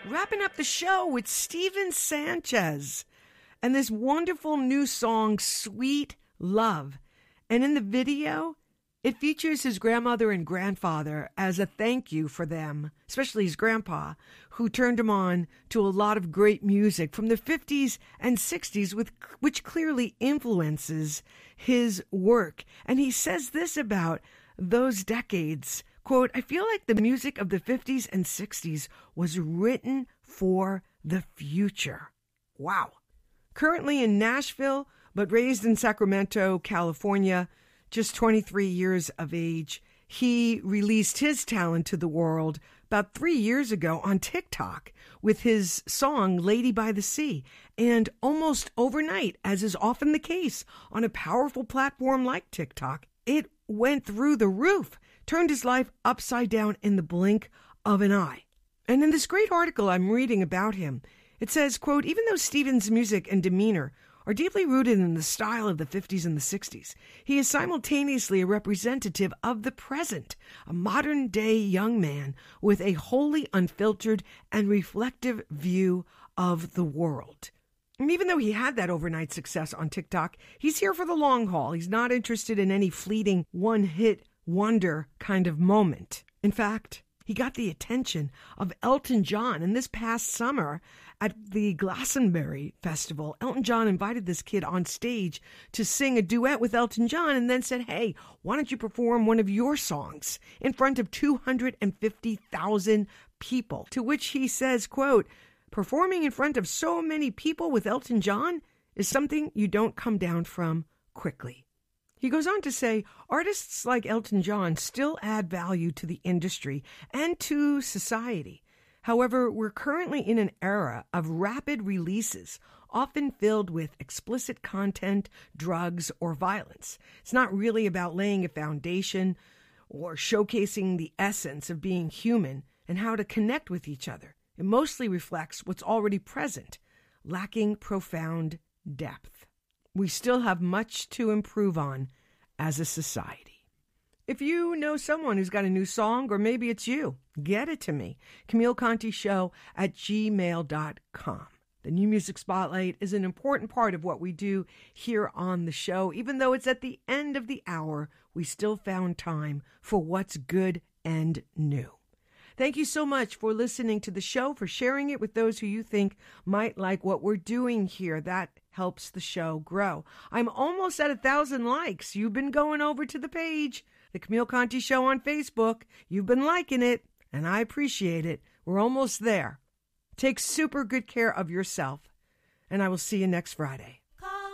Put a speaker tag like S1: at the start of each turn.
S1: Wrapping up the show with Steven Sanchez and this wonderful new song, Sweet Love. And in the video, it features his grandmother and grandfather as a thank you for them, especially his grandpa, who turned him on to a lot of great music from the 50s and 60s, which clearly influences his work. And he says this about those decades, quote, "I feel like the music of the 50s and 60s was written for the future." Wow. Currently in Nashville, but raised in Sacramento, California, just 23 years of age, he released his talent to the world about 3 years ago on TikTok with his song Lady by the Sea. And almost overnight, as is often the case on a powerful platform like TikTok, it went through the roof, turned his life upside down in the blink of an eye. And in this great article I'm reading about him, it says, quote, "Even though Steven's music and demeanor are deeply rooted in the style of the 50s and the 60s, he is simultaneously a representative of the present, a modern-day young man with a wholly unfiltered and reflective view of the world." And even though he had that overnight success on TikTok, he's here for the long haul. He's not interested in any fleeting one-hit wonder kind of moment. In fact, he got the attention of Elton John. And this past summer at the Glastonbury Festival, Elton John invited this kid on stage to sing a duet with Elton John and then said, "Hey, why don't you perform one of your songs in front of 250,000 people?" To which he says, quote, "Performing in front of so many people with Elton John is something you don't come down from quickly." He goes on to say, artists like Elton John still add value to the industry and to society. However, we're currently in an era of rapid releases, often filled with explicit content, drugs, or violence. It's not really about laying a foundation or showcasing the essence of being human and how to connect with each other. It mostly reflects what's already present, lacking profound depth. We still have much to improve on as a society. If you know someone who's got a new song, or maybe it's you, get it to me. CamilleContiShow@gmail.com. The New Music Spotlight is an important part of what we do here on the show. Even though it's at the end of the hour, we still found time for what's good and new. Thank you so much for listening to the show, for sharing it with those who you think might like what we're doing here. That helps the show grow. I'm almost at 1,000 likes. You've been going over to the page, The Camille Conti Show on Facebook. You've been liking it, and I appreciate it. We're almost there. Take super good care of yourself, and I will see you next Friday.